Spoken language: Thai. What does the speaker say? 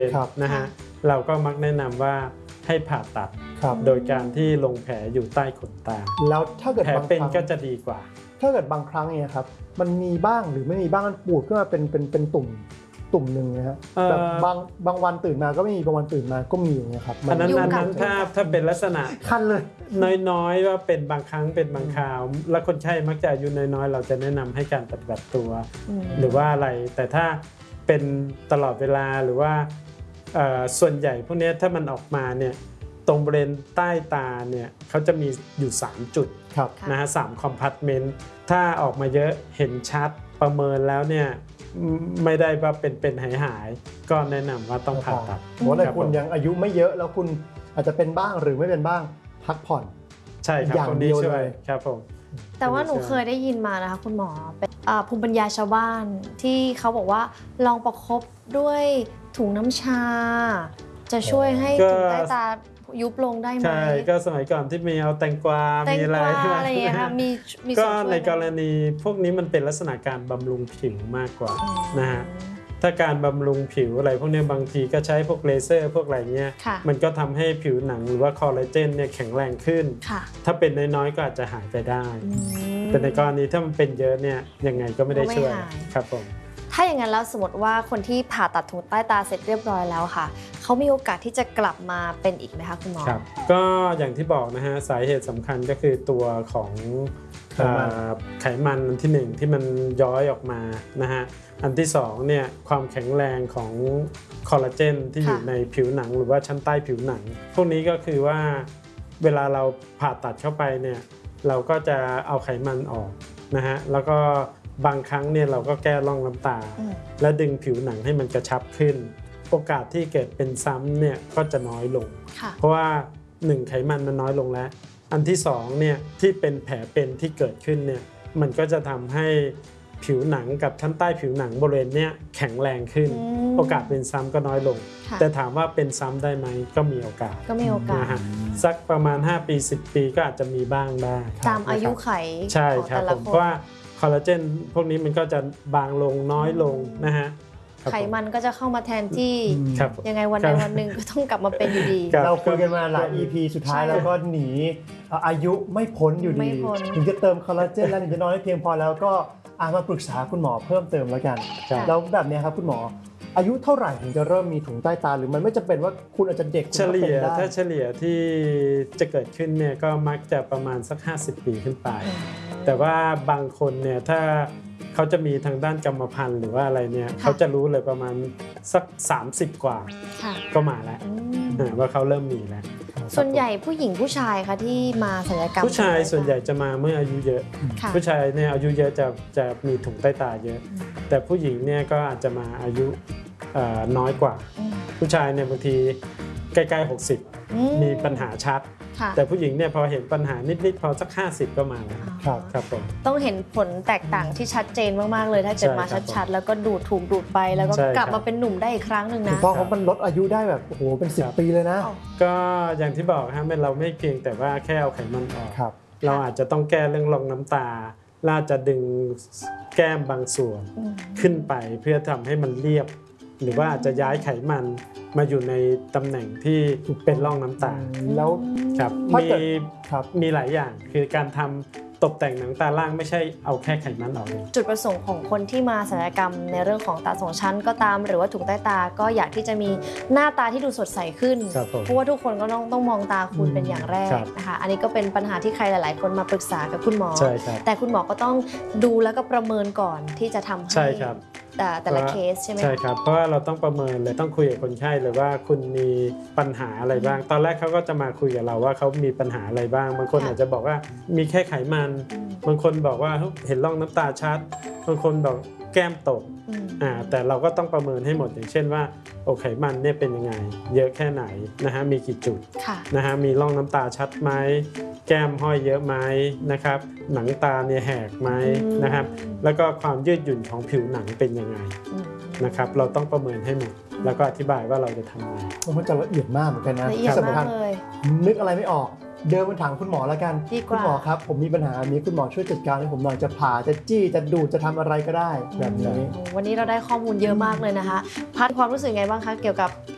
นะฮะเราก็มักแนะนำว่าให้ผ่าตัดโดยการที่ลงแผลอยู่ใต้ขนตาแล้วถ้าเกิดแผลเป็นก็จะดีกว่าถ้าเกิดบางครั้งเนี่ยครับมันมีบ้างหรือไม่มีบ้างมันปูดขึ้นมาเป็นตุ่มหนึ่งนะฮะแบบบางวันตื่นมาก็ไม่มีบางวันตื่นมาก็มีอย่างเงี้ยครับอันนั้นถ้าเป็นลักษณะคันเลยน้อยๆว่าเป็นบางครั้งเป็นบางคราวแล้วคนไข้มักจะอายุน้อยๆเราจะแนะนำให้การปฏิบัติตัวหรือว่าอะไรแต่ถ้าเป็นตลอดเวลาหรือว่าส่วนใหญ่พวกนี้ถ้ามันออกมาเนี่ยตรงบริเวณใต้ตาเนี่ยเขาจะมีอยู่3จุดนะฮะ3คอมพาร์ตเมนต์ถ้าออกมาเยอะเห็นชัดประเมินแล้วเนี่ยไม่ได้ว่าเป็นหายก็แนะนำว่าต้องผ่าตัดเพราะแต่คุณยังอายุไม่เยอะแล้วคุณอาจจะเป็นบ้างหรือไม่เป็นบ้างพักผ่อนใช่ครับคนนี้ช่วยครับผมแต่ว่าหนูเคยได้ยินมานะคะคุณหมอเป็นภูมิปัญญาชาวบ้านที่เขาบอกว่าลองประคบด้วยถุงน้ำชาจะช่วยให้ถุงใต้ตายุบลงได้ไหมใช่ก็สมัยก่อนที่มีเอาแตงกวามีอะไรอย่างเงี้ยค่ะมีก็ในกรณีพวกนี้มันเป็นลักษณะการบำรุงผิวมากกว่านะฮะถ้าการบำรุงผิวอะไรพวกนี้บางทีก็ใช้พวกเลเซอร์พวกอะไรเงี้ยมันก็ทำให้ผิวหนังหรือว่าคอลลาเจนเนี่ยแข็งแรงขึ้นถ้าเป็นน้อยๆก็อาจจะหายไปได้แต่ในกรณีถ้ามันเป็นเยอะเนี่ยยังไงก็ไม่ได้ช่วยครับผมถ้าอย่างนั้นแล้วสมมติว่าคนที่ผ่าตัดถุงใต้ตาเสร็จเรียบร้อยแล้วค่ะเขามีโอกาสที่จะกลับมาเป็นอีกไหมคะคุณหมอครับก็อย่างที่บอกนะฮะสาเหตุสำคัญก็คือตัวของไขมันอันที่1ที่มันย้อยออกมานะฮะอันที่2เนี่ยความแข็งแรงของคอลลาเจนที่อยู่ในผิวหนังหรือว่าชั้นใต้ผิวหนังพวกนี้ก็คือว่าเวลาเราผ่าตัดเข้าไปเนี่ยเราก็จะเอาไขมันออกนะฮะแล้วก็บางครั้งเนี่ยเราก็แก้ร่องน้ำตาและดึงผิวหนังให้มันกระชับขึ้นโอกาสที่เกิดเป็นซ้ำเนี่ยก็จะน้อยลงเพราะว่า1ไขมันมันน้อยลงแล้วอันที่2เนี่ยที่เป็นแผลเป็นที่เกิดขึ้นเนี่ยมันก็จะทำให้ผิวหนังกับชั้นใต้ผิวหนังบริเวณเนี้ยแข็งแรงขึ้นโอกาสเป็นซ้ำก็น้อยลงแต่ถามว่าเป็นซ้ำได้ไหมก็มีโอกาสนะฮะสักประมาณ5ปี10ปีก็อาจจะมีบ้างได้ตามอายุไขใช่ครับผมเพราะว่าคอลลาเจนพวกนี้มันก็จะบางลงน้อยลงนะฮะไขมันก็จะเข้ามาแทนที่ยังไงวันใดวันหนึ่งก็ต้องกลับมาเป็นอยู่ดีเราคุยกันมาหลาย EP สุดท้ายแล้วก็หนีอายุไม่พ้นอยู่ดีถึงจะเติมคอลลาเจนแล้วถึงจะนอนให้เพียงพอแล้วก็มาปรึกษาคุณหมอเพิ่มเติมแล้วกันแล้วแบบนี้ครับคุณหมออายุเท่าไหร่ถึงจะเริ่มมีถุงใต้ตาหรือมันไม่จำเป็นว่าคุณอาจจะเด็กเฉลี่ยถ้าเฉลี่ยที่จะเกิดขึ้นเนี่ยก็มักจะประมาณสัก50ปีขึ้นไปแต่ว่าบางคนเนี่ยถ้าเขาจะมีทางด้านกรรมพันธุ์หรือว่าอะไรเนี่ยเขาจะรู้เลยประมาณสัก30กว่าก็มาแล้วว่าเขาเริ่มมีแล้วส่วนใหญ่ผู้หญิงผู้ชายคะที่มาศัลยกรรมผู้ชายส่วนใหญ่จะมาเมื่ออายุเยอะผู้ชายเนี่ยอายุเยอะจะมีถุงใต้ตาเยอะแต่ผู้หญิงเนี่ยก็อาจจะมาอายุน้อยกว่าผู้ชายเนี่ยบางทีใกล้ๆ60มีปัญหาชัดแต่ผู้หญิงเนี่ยพอเห็นปัญหานิดๆพอสัก50ก็มาแล้วครับผมต้องเห็นผลแตกต่างที่ชัดเจนมากๆเลยถ้าเกิดมาชัดๆแล้วก็ถูกดูดไปแล้วก็กลับมาเป็นหนุ่มได้อีกครั้งหนึ่งนะเพราะมันลดอายุได้แบบโอ้โหเป็น10ปีเลยนะก็อย่างที่บอกฮะเราไม่เพียงแต่ว่าแค่เอาไขมันออกเราอาจจะต้องแก้เรื่องรองน้ำตาล่าจะดึงแก้มบางส่วนขึ้นไปเพื่อทำให้มันเรียบหรือว่าอาจจะย้ายไขมันมาอยู่ในตำแหน่งที่เป็นร่องน้ำตาแล้วครับมีหลายอย่างคือการทำตกแต่งหนังตาล่างไม่ใช่เอาแค่ไขมันออกจุดประสงค์ของคนที่มาศัลยกรรมในเรื่องของตา2ชั้นก็ตามหรือว่าถุงใต้ตาก็อยากที่จะมีหน้าตาที่ดูสดใสขึ้นเพราะว่าทุกคนก็ต้องมองตาคุณเป็นอย่างแรกนะคะอันนี้ก็เป็นปัญหาที่ใครหลายๆคนมาปรึกษากับคุณหมอแต่คุณหมอก็ต้องดูแล้วก็ประเมินก่อนที่จะทำให้แต่ละเคสใช่ไหมใช่ครับเพราะว่าเราต้องประเมินเลยต้องคุยกับคนไข้เลยว่าคุณมีปัญหาอะไรบ้างตอนแรกเขาก็จะมาคุยกับเราว่าเขามีปัญหาอะไรบ้างบางคนอาจจะบอกว่ามีแค่ไขมันบางคนบอกว่าเห็นร่องน้ำตาชัดบางคนบอกแก้มตกแต่เราก็ต้องประเมินให้หมดอย่างเช่นว่าไขมันเนี่ยเป็นยังไงเยอะแค่ไหนนะฮะมีกี่จุดนะฮะมีร่องน้ำตาชัดไหมแก้มห้อยเยอะไหมนะครับหนังตาเนี่ยแหกไหมนะครับแล้วก็ความยืดหยุ่นของผิวหนังเป็นยังไงนะครับเราต้องประเมินให้หมดแล้วก็อธิบายว่าเราจะทำอะไรมันจะละเอียดมากเหมือนกันนะที่สำคัญนึกอะไรไม่ออกเดินมาถามคุณหมอแล้วกันคุณหมอครับผมมีปัญหานี้คุณหมอช่วยจัดการให้ผมหน่อยจะผ่าจะจี้จะดูดจะทำอะไรก็ได้แบบนี้วันนี้เราได้ข้อมูลเยอะมากเลยนะคะพัดความรู้สึกไงบ้างคะเกี่ยวกับ